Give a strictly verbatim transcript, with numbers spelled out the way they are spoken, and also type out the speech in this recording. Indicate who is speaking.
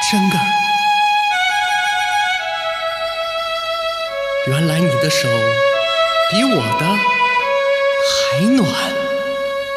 Speaker 1: 真儿，原来你的手比我的还暖。